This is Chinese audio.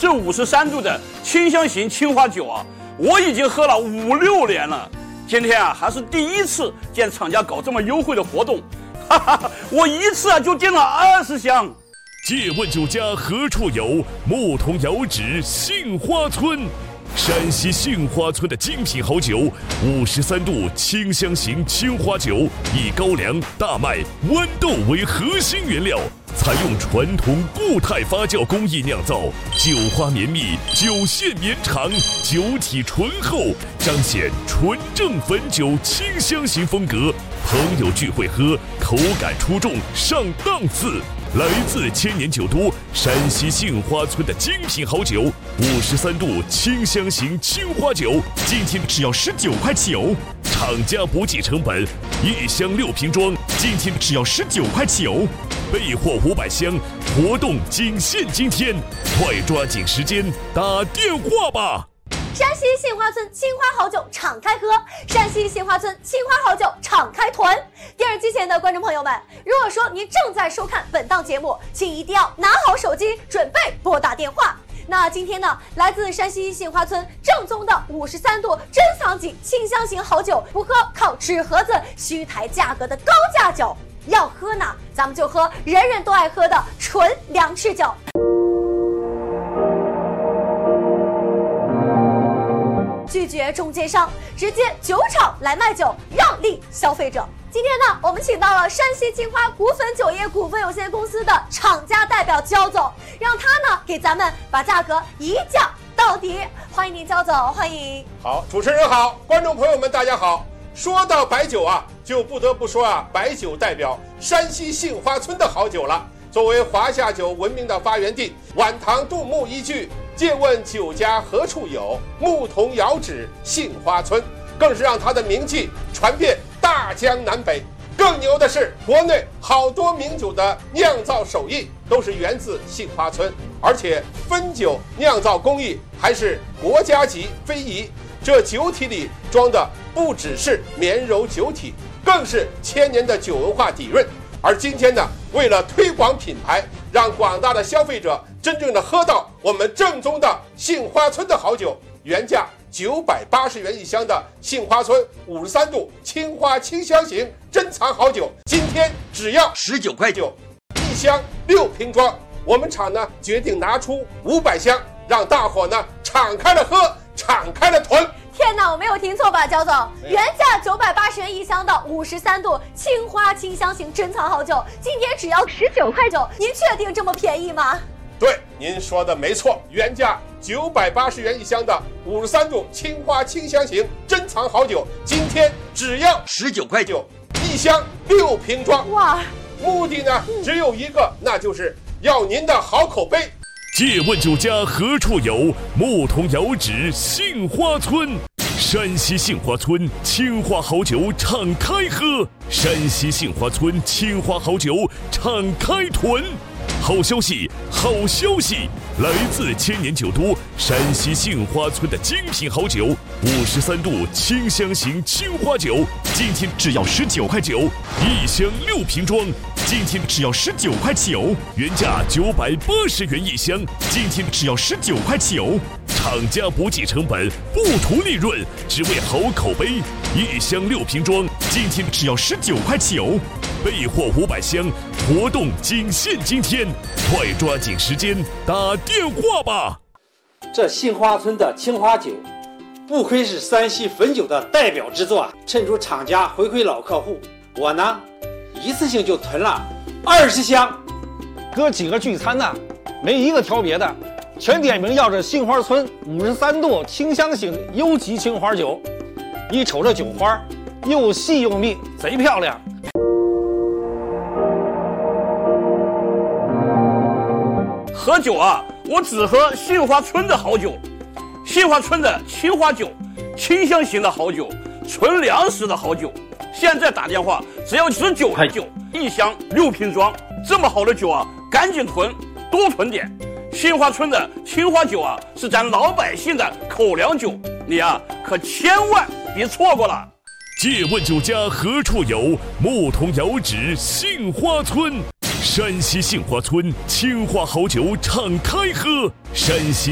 这53度的清香型青花酒啊，我已经喝了5、6年了。今天啊，还是第一次见厂家搞这么优惠的活动，哈哈，我一次啊就订了20箱。 借问酒家何处有？牧童遥指杏花村。山西杏花村的精品好酒，53度清香型青花酒，以高粱、大麦、豌豆为核心原料，采用传统固态发酵工艺酿造，酒花绵密，酒线绵长，酒体醇厚，彰显纯正汾酒清香型风格。朋友聚会喝，口感出众，上档次。来自千年酒都山西杏花村的精品好酒，53度清香型青花酒，今天只要19块9，厂家不计成本，1箱6瓶装，今天只要19块9，备货500箱，活动仅限今天，快抓紧时间打电话吧！ 山西杏花村青花好酒敞开喝，山西杏花村青花好酒敞开囤。电视机前的观众朋友们，如果说您正在收看本档节目，请一定要拿好手机，准备拨打电话。那今天呢，来自山西杏花村正宗的53度珍藏级清香型好酒，不喝靠纸盒子虚抬价格的高价酒，要喝呢，咱们就喝人人都爱喝的纯粮食酒。拒绝中间商，直接酒厂来卖酒，让利消费者。今天呢，我们请到了山西青花谷粉酒业股份有限公司的厂家代表焦总，让他呢给咱们把价格一降到底。欢迎您，焦总，欢迎。 好，主持人好，观众朋友们大家好。说到白酒啊，就不得不说啊，白酒代表山西杏花村的好酒了。作为华夏酒闻名的发源地，晚唐杜牧一句“借问酒家何处有，牧童遥指杏花村”，更是让它的名气传遍大江南北。更牛的是，国内好多名酒的酿造手艺都是源自杏花村，而且汾酒酿造工艺还是国家级非遗。这酒体里装的不只是绵柔酒体，更是千年的酒文化底蕴。而今天呢，为了推广品牌，让广大的消费者真正的喝到我们正宗的杏花村的好酒，原价980元一箱的杏花村53度青花清香型珍藏好酒，今天只要19块9，一箱6瓶装。我们厂呢决定拿出500箱，让大伙呢敞开了喝，敞开了囤。 天哪，我没有听错吧，焦总？原价980元一箱的53度青花清香型珍藏好酒，今天只要19块9，您确定这么便宜吗？ 对，您说的没错，原价980元一箱的53度青花清香型珍藏好酒，今天只要19块9，一箱6瓶装。 哇！ 目的呢只有一个，那就是要您的好口碑。 借问酒家何处有？牧童遥指杏花村。山西杏花村青花好酒敞开喝，山西杏花村青花好酒敞开囤。好消息，好消息！来自千年酒都山西杏花村的精品好酒，53度清香型青花酒，今天只要19块9，一箱6瓶装，今天只要19块9，原价980元一箱，今天只要19块9。厂家不计成本，不图利润，只为好口碑。一箱6瓶装，今天只要19块9。备货500箱，活动仅限今天，快抓紧时间打电话吧！ 这杏花村的青花酒，不愧是山西汾酒的代表之作啊！趁着厂家回馈老客户，我呢一次性就囤了20箱。 哥几个聚餐呢，没一个挑别的，全点名要这杏花村53度清香型优级青花酒。一瞅这酒花，又细又密，贼漂亮。 喝酒啊，我只喝杏花村的好酒，杏花村的青花酒，清香型的好酒，纯粮食的好酒。现在打电话只要19块9，一箱6瓶装，这么好的酒啊，赶紧囤，多囤点。杏花村的青花酒啊，是咱老百姓的口粮酒，你啊可千万别错过了。 借问酒家何处有？牧童遥指杏花村。山西杏花村青花好酒敞开喝，山西